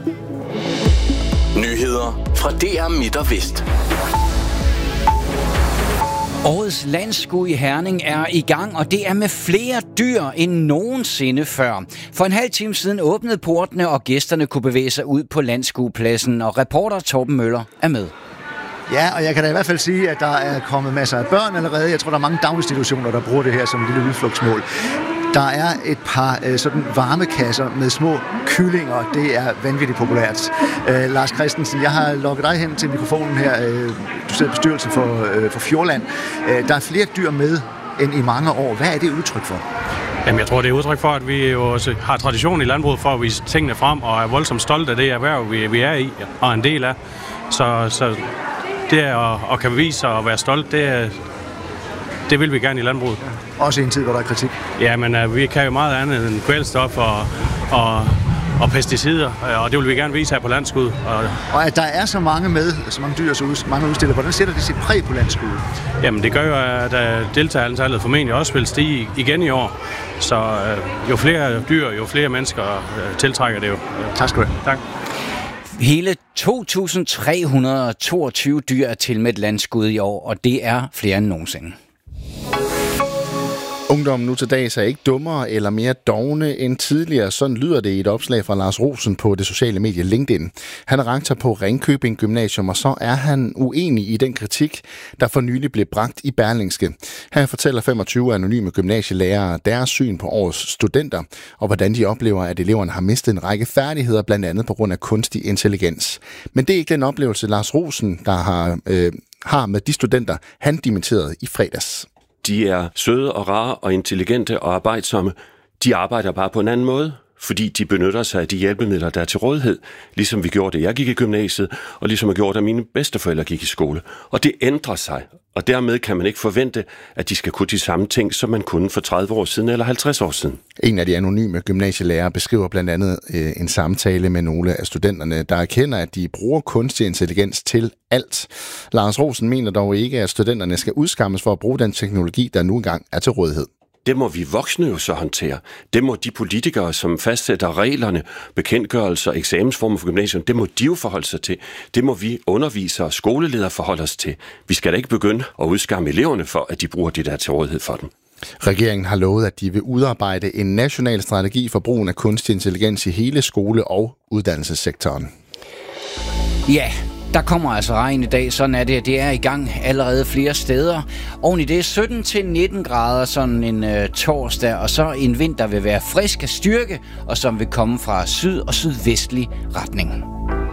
Nyheder fra DR Midt og Vest. Årets landskud i Herning er i gang, og det er med flere dyr end nogensinde før. For en halv time siden åbnede portene, og gæsterne kunne bevæge sig ud på landskudpladsen, og reporter Torben Møller er med. Ja, og jeg kan da i hvert fald sige, at der er kommet masser af børn allerede. Jeg tror, der er mange daginstitutioner, der bruger det her som et lille udflugtsmål. Der er et par sådan varmekasser med små kyllinger. Det er vanvittigt populært. Lars Christensen, jeg har lukket dig hen til mikrofonen her. Du sidder i bestyrelsen for Fjordland. Der er flere dyr med end i mange år. Hvad er det udtryk for? Jamen, jeg tror, det er udtryk for, at vi jo også har tradition i landbruget for at vise tingene frem, og er voldsomt stolte af det erhverv, vi er i og er en del af. Så det at kan vise og være stolt, det vil vi gerne i landbruget. Også i en tid, hvor der er kritik. Ja, men vi kan jo meget andet end kvælstof og pesticider, og det vil vi gerne vise her på landskud. Og at der er så mange med, så mange dyr, så mange udstillere, hvordan sætter det sit præg på landskud? Jamen, det gør jo, at deltagerantallet formentlig også vil stige igen i år. Så jo flere dyr, jo flere mennesker tiltrækker det jo. Tak skal du have. Tak. Hele 2.322 dyr er tilmeldt landskud i år, og det er flere end nogensinde. Ungdommen nu til dags er ikke dummere eller mere dovne end tidligere. Sådan lyder det i et opslag fra Lars Rosen på det sociale medie LinkedIn. Han er rektor på Ringkøbing Gymnasium, og så er han uenig i den kritik, der for nylig blev bragt i Berlingske. Her fortæller 25 anonyme gymnasielærere deres syn på årets studenter, og hvordan de oplever, at eleverne har mistet en række færdigheder, blandt andet på grund af kunstig intelligens. Men det er ikke den oplevelse, Lars Rosen, der har med de studenter, han dimitterede i fredags. De er søde og rare og intelligente og arbejdsomme. De arbejder bare på en anden måde, fordi de benytter sig af de hjælpemidler, der er til rådighed, ligesom vi gjorde det, jeg gik i gymnasiet, og ligesom jeg gjorde, da mine bedsteforældre gik i skole. Og det ændrer sig, og dermed kan man ikke forvente, at de skal kunne de samme ting, som man kunne for 30 år siden eller 50 år siden. En af de anonyme gymnasielærere beskriver blandt andet en samtale med nogle af studenterne, der erkender, at de bruger kunstig intelligens til alt. Lars Rosen mener dog ikke, at studenterne skal udskammes for at bruge den teknologi, der nu engang er til rådighed. Det må vi voksne jo så håndtere. Det må de politikere, som fastsætter reglerne, bekendtgørelser og eksamensformer for gymnasiet, det må de jo forholde sig til. Det må vi undervisere og skoleledere forholde os til. Vi skal da ikke begynde at udskamme eleverne for, at de bruger det der til rådighed for dem. Regeringen har lovet, at de vil udarbejde en national strategi for brugen af kunstig intelligens i hele skole- og uddannelsessektoren. Ja, der kommer altså regn i dag, sådan er det. Det er i gang allerede flere steder. Oven i det 17-19 grader sådan en torsdag, og så en vind, der vil være frisk af styrke, og som vil komme fra syd- og sydvestlig retning.